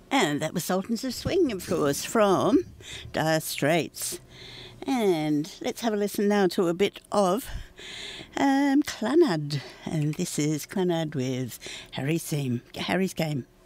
And that was Sultans of Swing, of course, from Dire Straits. And let's have a listen now to a bit of Clannad. And this is Clannad with Harry's Game.